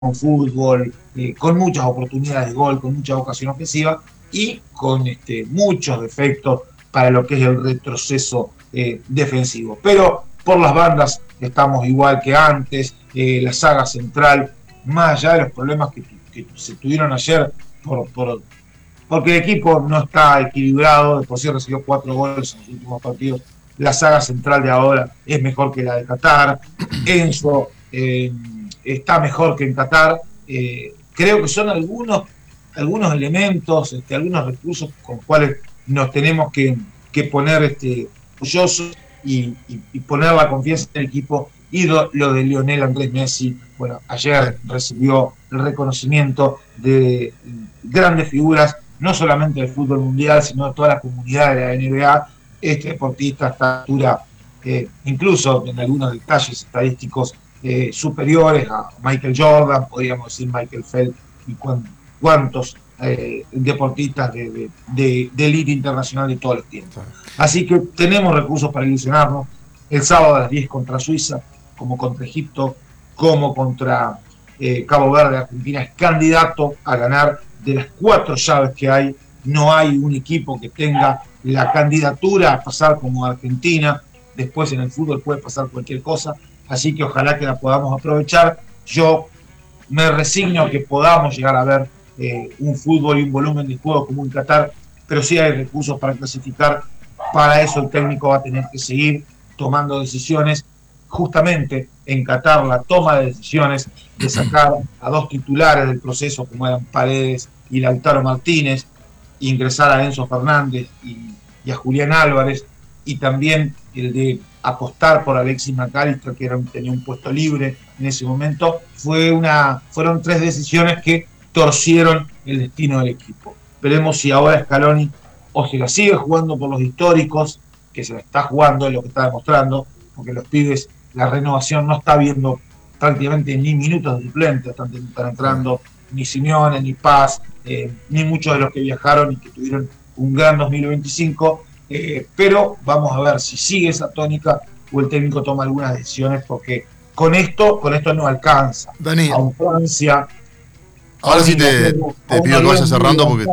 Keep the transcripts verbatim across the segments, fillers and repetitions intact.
con fútbol, eh, con muchas oportunidades de gol, con mucha vocación ofensiva y con este, muchos defectos para lo que es el retroceso eh, defensivo. Pero por las bandas estamos igual que antes, eh, la saga central, más allá de los problemas que, que se tuvieron ayer por, por, porque el equipo no está equilibrado, de por sí recibió cuatro goles en los últimos partidos. La saga central de ahora es mejor que la de Qatar. Enzo eh, está mejor que en Qatar. Eh, creo que son algunos, algunos elementos, este, algunos recursos con los cuales nos tenemos que, que poner este, orgullosos y, y, y poner la confianza en el equipo. Y lo, lo de Lionel Andrés Messi, bueno, ayer recibió el reconocimiento de grandes figuras, no solamente del fútbol mundial, sino de toda la comunidad de la N B A. Este deportista a esta altura, eh, incluso en algunos detalles estadísticos eh, superiores a Michael Jordan, podríamos decir Michael Phelps y cuantos eh, deportistas de, de, de, de élite internacional de todos los tiempos. Así que tenemos recursos para ilusionarnos. El sábado a las diez contra Suiza, como contra Egipto, como contra eh, Cabo Verde. Argentina es candidato a ganar. De las cuatro llaves que hay, no hay un equipo que tenga la candidatura a pasar como Argentina. Después en el fútbol puede pasar cualquier cosa, así que ojalá que la podamos aprovechar. Yo me resigno a que podamos llegar a ver eh, un fútbol y un volumen de juego como en Qatar, pero sí hay recursos para clasificar. Para eso el técnico va a tener que seguir tomando decisiones. Justamente en Qatar la toma de decisiones de sacar a dos titulares del proceso como eran Paredes y Lautaro Martínez, ingresar a Enzo Fernández y, y a Julián Álvarez, y también el de apostar por Alexis McAllister, que era, tenía un puesto libre en ese momento, fue una, fueron tres decisiones que torcieron el destino del equipo. Veremos si ahora Scaloni o se la sigue jugando por los históricos, que se la está jugando, es lo que está demostrando, porque los pibes, la renovación no está viendo prácticamente ni minutos de suplentes, están, están entrando ni Simeone, ni Paz, eh, ni muchos de los que viajaron y que tuvieron un gran dos mil veinticinco, eh, pero vamos a ver si sigue esa tónica o el técnico toma algunas decisiones, porque con esto, con esto no alcanza. Dani, a un Francia, ahora sí te, te pido que vayas cerrando porque...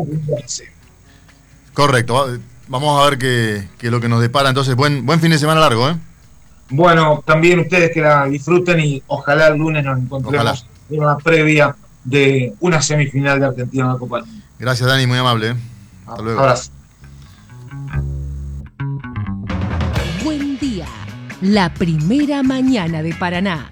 Correcto, vamos a ver qué, qué es lo que nos depara. Entonces, buen, buen fin de semana largo, ¿eh? Bueno, también ustedes que la disfruten y ojalá el lunes nos encontremos ojalá. En una previa de una semifinal de Argentina en la Copa del Mundo. Gracias, Dani, muy amable. ¿eh? Hasta luego. Abrazo. Buen día, la primera mañana de Paraná.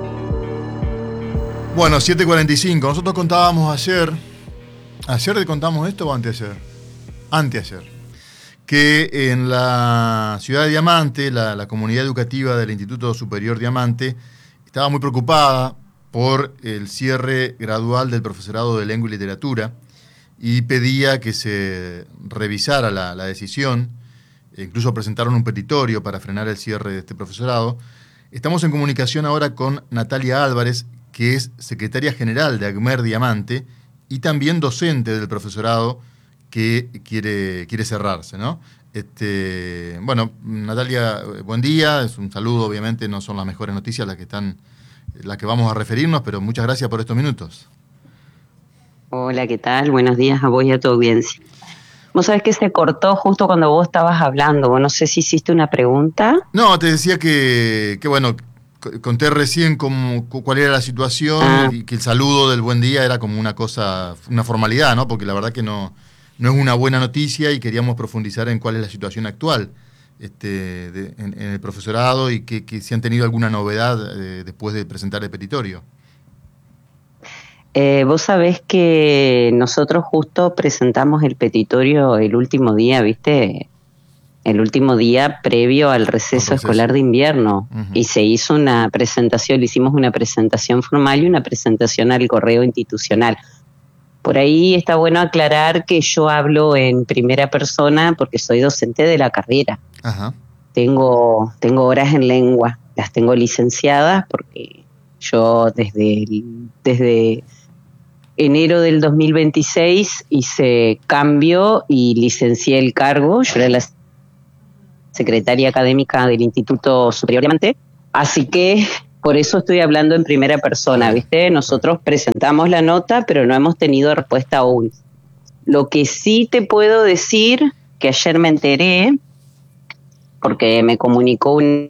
Bueno, siete cuarenta y cinco. Nosotros contábamos ayer. ¿Ayer te contamos esto o anteayer? Anteayer. Que en la ciudad de Diamante, la, la comunidad educativa del Instituto Superior Diamante, estaba muy preocupada por el cierre gradual del profesorado de lengua y literatura y pedía que se revisara la, la decisión. Incluso presentaron un petitorio para frenar el cierre de este profesorado. Estamos en comunicación ahora con Natalia Álvarez, que es secretaria general de ACMER Diamante y también docente del profesorado que quiere, quiere cerrarse, ¿no? Este, bueno, Natalia, buen día, es un saludo, obviamente no son las mejores noticias las que están, las que vamos a referirnos, pero muchas gracias por estos minutos. Hola, ¿qué tal? Buenos días a vos y a tu audiencia. Vos sabés que se cortó justo cuando vos estabas hablando, vos no sé si hiciste una pregunta. No, te decía que, que bueno, conté recién cómo, cuál era la situación ah. y que el saludo del buen día era como una cosa, una formalidad, ¿no? Porque la verdad que no... No es una buena noticia y queríamos profundizar en cuál es la situación actual este, de, en, en el profesorado y que, que si han tenido alguna novedad eh, después de presentar el petitorio. Eh, vos sabés que nosotros justo presentamos el petitorio el último día, ¿viste? El último día previo al receso, receso. escolar de invierno. Uh-huh. Y se hizo una presentación, le hicimos una presentación formal y una presentación al correo institucional. Por ahí está bueno aclarar que yo hablo en primera persona porque soy docente de la carrera. Ajá. Tengo, tengo horas en lengua, las tengo licenciadas porque yo desde, desde enero del dos mil veintiséis hice cambio y licencié el cargo. Yo era la secretaria académica del Instituto Superior Diamante, así que Por eso estoy hablando en primera persona, ¿viste? Nosotros presentamos la nota, pero no hemos tenido respuesta aún. Lo que sí te puedo decir, que ayer me enteré, porque me comunicó un...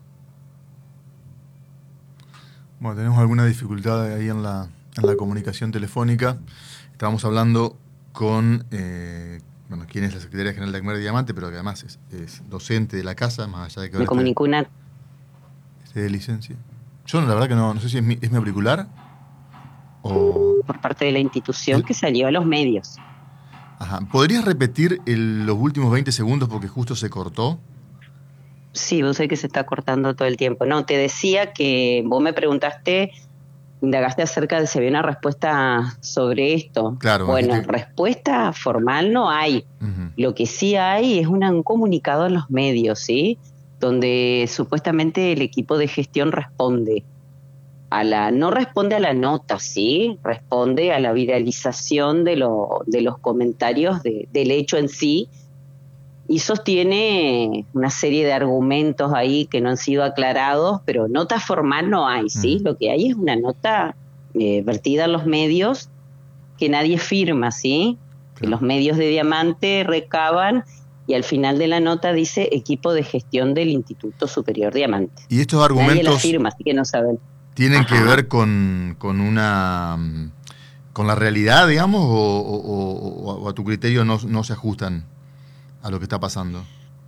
Bueno, tenemos alguna dificultad ahí en la, en la comunicación telefónica. Estábamos hablando con, eh, bueno, quien es la secretaria general de Acmer Diamante, pero que además es, es docente de la casa, más allá de que... Me comunicó una... Esté de licencia. Yo la verdad que no, no sé si es mi, es mi auricular o... Por parte de la institución que salió a los medios. Ajá. ¿Podrías repetir el, los últimos veinte segundos porque justo se cortó? Sí, vos sabés que se está cortando todo el tiempo. No, te decía que vos me preguntaste, indagaste acerca de si había una respuesta sobre esto. Claro. Bueno, es que... respuesta formal no hay. Uh-huh. Lo que sí hay es una, un comunicado en los medios, ¿sí? Donde supuestamente el equipo de gestión responde a la, no responde a la nota, ¿sí? Responde a la viralización de, lo, de los comentarios de, del hecho en sí, y sostiene una serie de argumentos ahí que no han sido aclarados, pero nota formal no hay, ¿sí? Mm. Lo que hay es una nota eh, vertida en los medios que nadie firma, ¿sí? Claro. Que los medios de Diamante recaban y al final de la nota dice equipo de gestión del Instituto Superior Diamante. Y estos argumentos... Nadie la firma, así que no saben. ¿Tienen Ajá. que ver con, con una... con la realidad, digamos, o, o, o, o a tu criterio no, no se ajustan a lo que está pasando?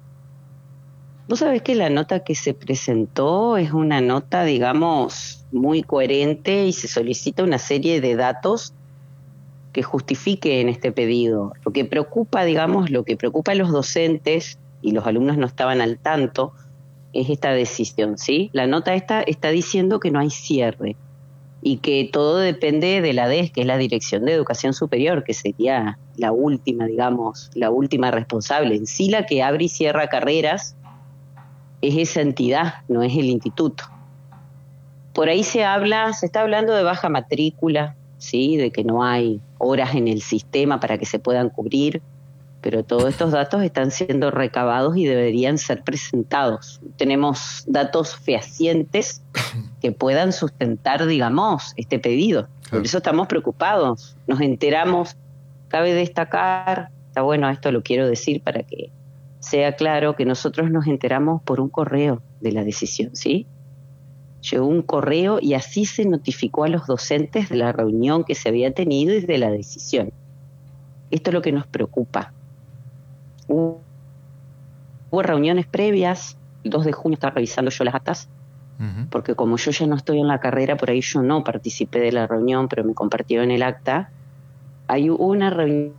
Vos sabés que la nota que se presentó es una nota, digamos, muy coherente y se solicita una serie de datos que justifiquen este pedido. Lo que preocupa, digamos, lo que preocupa a los docentes, y los alumnos no estaban al tanto, es esta decisión, ¿sí? La nota esta está diciendo que no hay cierre y que todo depende de la D E S, que es la Dirección de Educación Superior, que sería la última, digamos, la última responsable. En sí la que abre y cierra carreras es esa entidad, no es el instituto. Por ahí se habla, se está hablando de baja matrícula, ¿sí? De que no hay horas en el sistema para que se puedan cubrir, pero todos estos datos están siendo recabados y deberían ser presentados. Tenemos datos fehacientes que puedan sustentar, digamos, este pedido. Claro. Por eso estamos preocupados. Nos enteramos, cabe destacar, está bueno, esto lo quiero decir para que sea claro, que nosotros nos enteramos por un correo de la decisión, ¿sí? Llegó un correo y así se notificó a los docentes de la reunión que se había tenido y de la decisión. Esto es lo que nos preocupa. Hubo, hubo reuniones previas, el dos de junio estaba revisando yo las actas, uh-huh. porque como yo ya no estoy en la carrera, por ahí yo no participé de la reunión, pero me compartieron el acta. Hay una reunión.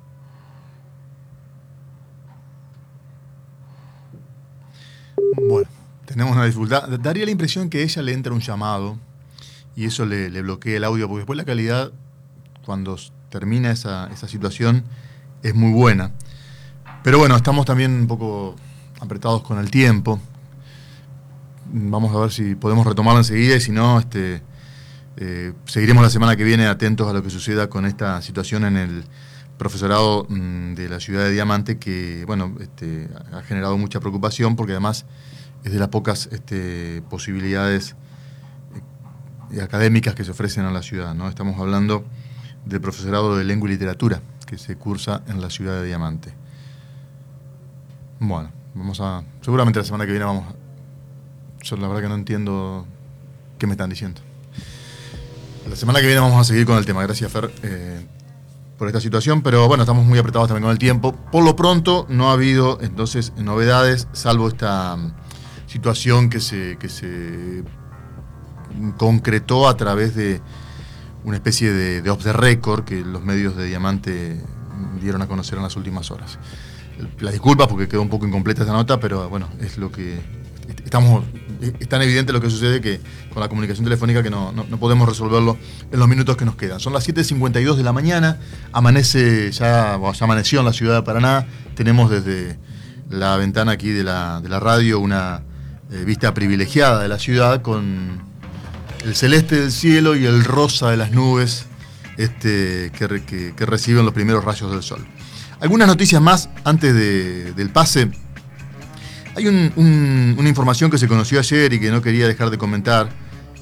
Bueno, tenemos una dificultad. Daría la impresión que a ella le entra un llamado y eso le, le bloquea el audio, porque después la calidad, cuando termina esa, esa situación, es muy buena. Pero bueno, estamos también un poco apretados con el tiempo. Vamos a ver si podemos retomarlo enseguida y si no, este, eh, seguiremos la semana que viene atentos a lo que suceda con esta situación en el profesorado mmm, de la ciudad de Diamante, que bueno, este, ha generado mucha preocupación porque además es de las pocas este, posibilidades eh, académicas que se ofrecen a la ciudad, ¿no? Estamos hablando del profesorado de Lengua y Literatura que se cursa en la ciudad de Diamante. Bueno, vamos a... seguramente la semana que viene vamos a... Yo la verdad que no entiendo qué me están diciendo. La semana que viene vamos a seguir con el tema. Gracias, Fer, eh, por esta situación, pero bueno, estamos muy apretados también con el tiempo. Por lo pronto no ha habido entonces novedades, salvo esta situación que se, que se concretó a través de una especie de, de off the record que los medios de Diamante dieron a conocer en las últimas horas. Las disculpas porque quedó un poco incompleta esta nota, pero bueno, es lo que estamos, es tan evidente lo que sucede que con la comunicación telefónica que no, no, no podemos resolverlo en los minutos que nos quedan. Son las siete cincuenta y dos de la mañana, amanece ya, ya amaneció en la ciudad de Paraná, tenemos desde la ventana aquí de la, de la radio una eh, vista privilegiada de la ciudad con el celeste del cielo y el rosa de las nubes este, que, que, que reciben los primeros rayos del sol. Algunas noticias más antes de, del pase. Hay un, un, una información que se conoció ayer y que no quería dejar de comentar,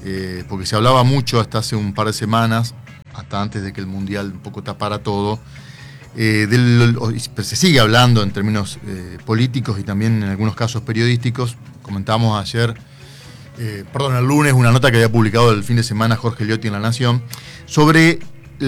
eh, porque se hablaba mucho hasta hace un par de semanas, hasta antes de que el Mundial un poco tapara todo, eh, del, se sigue hablando en términos eh, políticos y también en algunos casos periodísticos. Comentamos ayer, eh, perdón, el lunes, una nota que había publicado el fin de semana Jorge Liotti en La Nación, sobre